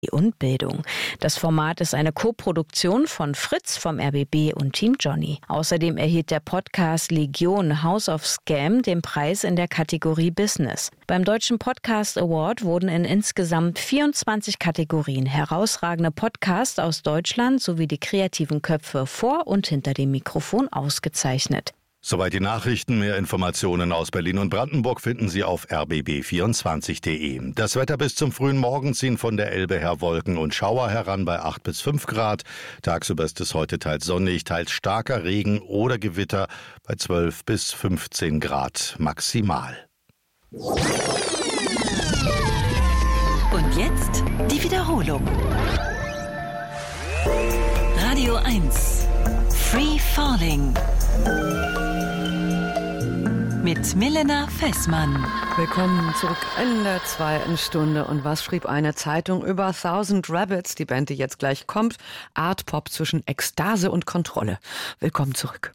und Bildung. Das Format ist eine Koproduktion von Fritz vom RBB und Team Johnny. Außerdem erhielt der Podcast Legion House of Scam den Preis in der Kategorie Business. Beim Deutschen Podcast Award wurden in insgesamt 24 Kategorien herausragende Podcasts aus Deutschland sowie die kreativen Köpfe vor und hinter dem Mikrofon ausgezeichnet. Soweit die Nachrichten. Mehr Informationen aus Berlin und Brandenburg finden Sie auf rbb24.de. Das Wetter bis zum frühen Morgen ziehen von der Elbe her Wolken und Schauer heran bei 8 bis 5 Grad. Tagsüber ist es heute teils sonnig, teils starker Regen oder Gewitter bei 12 bis 15 Grad maximal. Und jetzt die Wiederholung. Radio 1. Free Falling. Mit Milena Fessmann. Willkommen zurück in der zweiten Stunde. Und was schrieb eine Zeitung über 1000 Rabbits, die Band, die jetzt gleich kommt? Art Pop zwischen Ekstase und Kontrolle. Willkommen zurück.